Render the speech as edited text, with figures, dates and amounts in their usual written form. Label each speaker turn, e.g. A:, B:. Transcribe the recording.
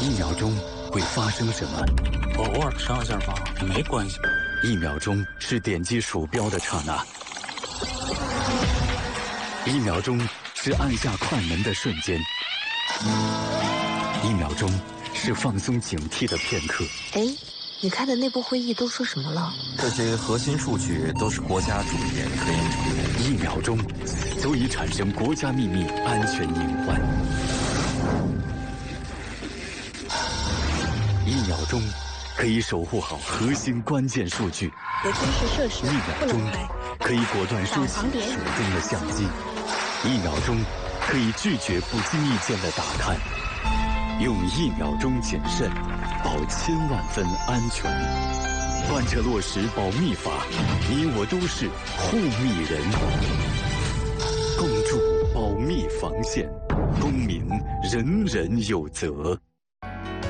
A: 1秒钟会发生什么？
B: 我偶尔上一下网也没关系。
A: 1秒钟是点击鼠标的刹那，1秒钟是按下快门的瞬间，1秒钟是放松警惕的片刻。
C: 哎，你开的内部会议都说什么了？
D: 这些核心数据都是国家重点科研成果。
A: 1秒钟足以产生国家秘密安全隐患。1秒钟可以守护好核心关键数据。
E: 有军事设施
A: 1秒钟可以果断收起手中的相机。1秒钟可以拒绝不经意间的打探。用1秒钟谨慎，保千万分安全。贯彻落实保密法，你我都是护密人。共筑保密防线，公民人人有责。